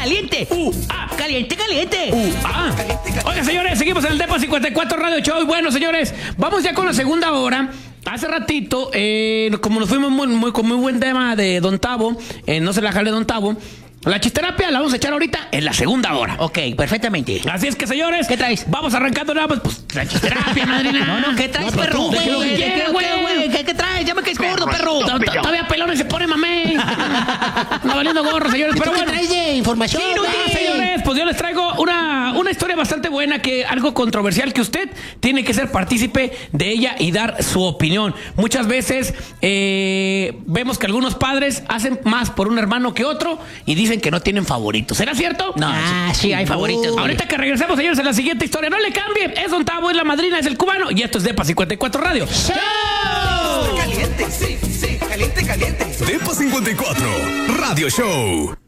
caliente. Caliente, caliente. Oiga, señores, seguimos en el Depa 54 Radio Show. Y bueno, señores, vamos ya con la segunda hora. Hace ratito, como nos fuimos con muy buen tema de Don Tavo, no se la jale Don Tavo. La chisterapia la vamos a echar ahorita en la segunda hora. Ok, perfectamente. Así es que, señores, ¿qué traes? Vamos arrancando nada más, pues, la chisterapia, madrina. No, ¿qué traes, perro? ¿Qué traes? Ya me caes gordo, perro. Todavía pelón y se pone mamey. No valiendo gorro, señores. Pero bueno. ¿Qué traes de información? Señores, pues yo les traigo una historia bastante buena, algo controversial, que usted tiene que ser partícipe de ella y dar su opinión. Muchas veces vemos que algunos padres hacen más por un hermano que otro y dicen que no tienen favoritos. ¿Será cierto? No, sí hay favoritos. Ahorita que regresemos, señores, en la siguiente historia, no le cambie. Es Don Tavo, es la madrina, es el cubano y esto es Depa 54 Radio. Caliente, sí, caliente. Depa 54 Radio Show.